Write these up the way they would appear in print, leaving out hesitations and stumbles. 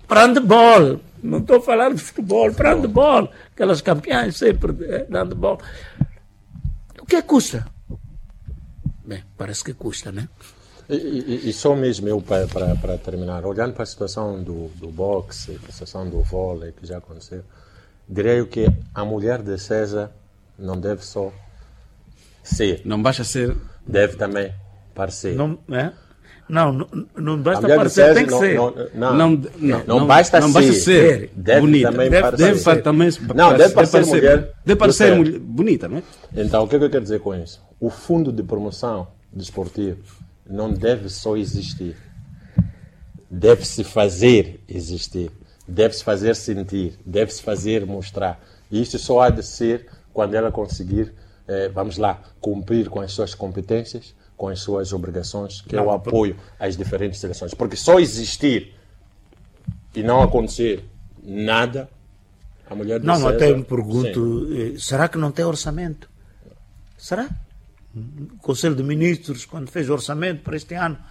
para handebol. Não estou a falar de futebol, para handebol. Aquelas campeãs sempre de handebol. O que custa? Bem, parece que custa, né? E só mesmo eu, para terminar, olhando para a situação do boxe, a situação do vôlei que já aconteceu, diria que a mulher de César não deve só ser. Não basta ser. Deve também parecer. Não basta parecer, tem que ser. Não basta ser. Deve bonita. Também deve também deve parecer mulher. Deve parecer bonita, não é? Então, o que eu quero dizer com isso? O fundo de promoção desportiva não deve só existir. Deve-se fazer existir. Deve-se fazer sentir. Deve-se fazer mostrar. E isso só há de ser quando ela conseguir, cumprir com as suas competências, com as suas obrigações, que é o apoio às diferentes seleções. Porque só existir e não acontecer nada, a mulher de César... até me pergunto, será que não tem orçamento? Será? O Conselho de Ministros, quando fez o orçamento para este ano,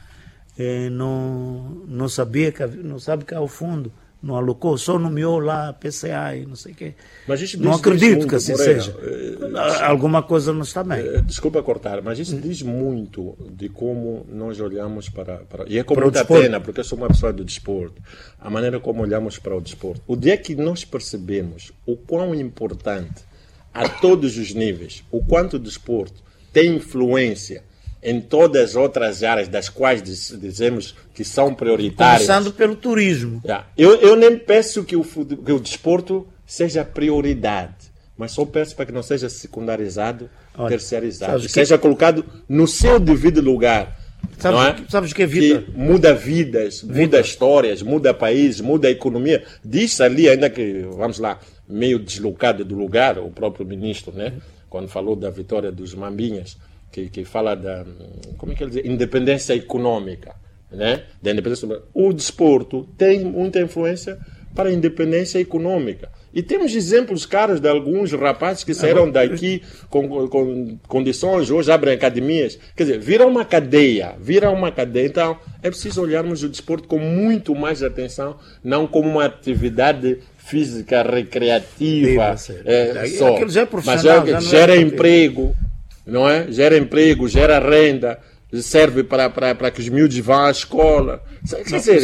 não sabe que há o fundo, não alocou, só nomeou lá a PCA e não sei o quê. Mas isso não acredito que assim seja. Alguma coisa não está bem. Desculpa cortar, mas isso diz muito de como nós olhamos para e é com muita pena, porque eu sou uma pessoa do desporto, a maneira como olhamos para o desporto. O dia que nós percebemos o quão importante, a todos os níveis, o quanto o desporto tem influência em todas as outras áreas das quais dizemos que são prioritárias. Começando pelo turismo. Eu nem peço que o desporto seja prioridade, mas só peço para que não seja secundarizado, terceirizado, seja colocado no seu devido lugar. Sabes o que é vida? Que muda vidas, muda histórias, muda países, muda a economia. Diz ali, ainda que, vamos lá, meio deslocado do lugar, o próprio ministro, né? Quando falou da vitória dos Mambinhas, que fala da, como é que ele diz? Independência econômica, né? Da independência. O desporto tem muita influência para a independência econômica. E temos exemplos caros de alguns rapazes que saíram daqui com condições, hoje abrem academias. Quer dizer, vira uma cadeia. Então, é preciso olharmos o desporto com muito mais atenção, não como uma atividade física recreativa só. Já é profissional, mas gera emprego, não é? Gera emprego, gera renda, serve para que os miúdos vão à escola. Quer dizer,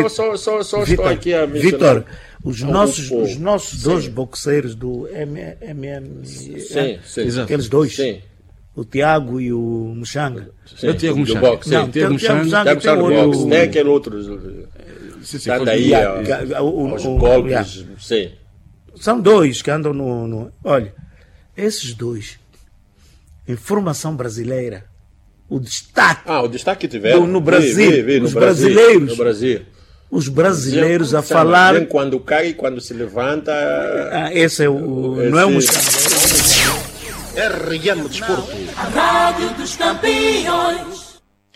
só estou aqui a mencionar. Vitor, os nossos dois boxeiros do MM, aqueles dois, o Tiago e o Muxanga. O Tiago Muxanga. Tiago Muxanga tem aquele outro... Está daí os golpes. São dois que andam no... Olha, esses dois, em formação brasileira, o destaque... o destaque que tiveram no Brasil. Os brasileiros. No Brasil. Os brasileiros a falar... Vem quando cai e quando se levanta... Esse é não é um Muxanga. RM Desporto. A Rádio dos Campeões.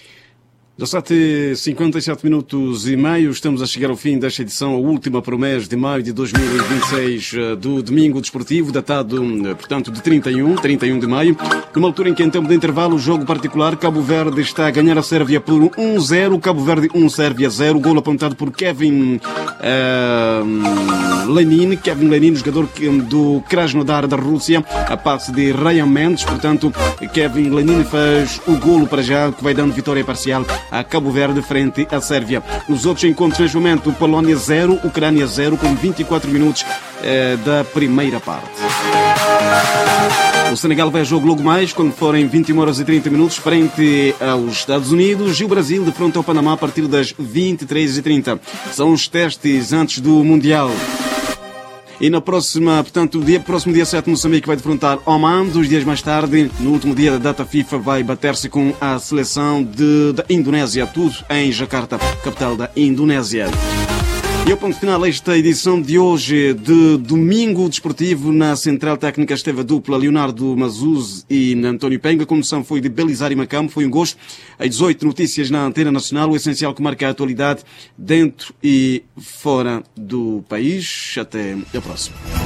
17h57 estamos a chegar ao fim desta edição, a última para o mês de maio de 2026 do Domingo Desportivo, datado, portanto, de 31 de maio, numa altura em que, em tempo de intervalo, o jogo particular, Cabo Verde está a ganhar a Sérvia por 1-0, Cabo Verde 1, Sérvia 0, golo apontado por Kevin Lenin, jogador do Krasnodar da Rússia, a passe de Ryan Mendes, portanto, Kevin Lenin faz o golo para já, que vai dando vitória parcial a Cabo Verde frente à Sérvia. Nos outros encontros, neste momento, Polónia 0, Ucrânia 0, com 24 minutos da primeira parte. O Senegal vai a jogo logo mais, quando forem 21h30, frente aos Estados Unidos, e o Brasil de frente ao Panamá a partir das 23h30. São os testes antes do Mundial. E na próxima, portanto, próximo dia 7, Moçambique vai defrontar Oman. 2 dias mais tarde, no último dia da data FIFA, vai bater-se com a seleção da Indonésia. Tudo em Jakarta, capital da Indonésia. E ao ponto final, esta edição de hoje de Domingo Desportivo. Na Central Técnica esteve a dupla Leonardo Mazuz e António Penga. A condução foi de Belisário Macambo. Foi um gosto. Às 18 notícias na Antena Nacional. O essencial que marca a atualidade dentro e fora do país. Até a próxima.